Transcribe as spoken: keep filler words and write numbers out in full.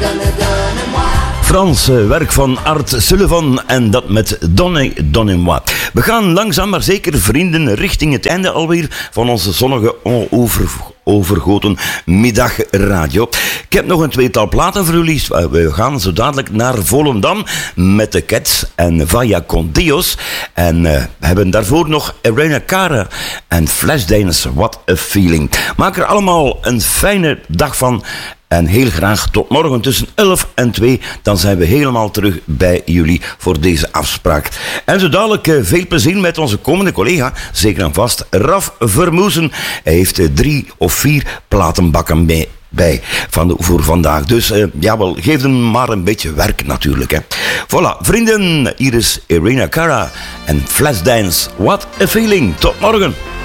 Frans uh, werk van Art Sullivan en dat met Donne, Donnez-moi. We gaan langzaam maar zeker, vrienden, richting het einde alweer van onze zonnige onover, overgoten middagradio. Ik heb nog een tweetal platen voor jullie. We gaan zo dadelijk naar Volendam met de Cats en Vaya con Dios. En uh, we hebben daarvoor nog Irene Cara en Flashdance, What a Feeling. Maak er allemaal een fijne dag van. En heel graag tot morgen tussen elf en twee. Dan zijn we helemaal terug bij jullie voor deze afspraak. En zo dadelijk uh, veel plezier met onze komende collega. Zeker en vast, Raf Vermoesen. Hij heeft uh, drie of vier platenbakken mee. Bij van de, voor vandaag. Dus uh, jawel, geef hem maar een beetje werk natuurlijk. Hè. Voilà, vrienden, hier is Irene Cara en Flashdance. What a Feeling. Tot morgen.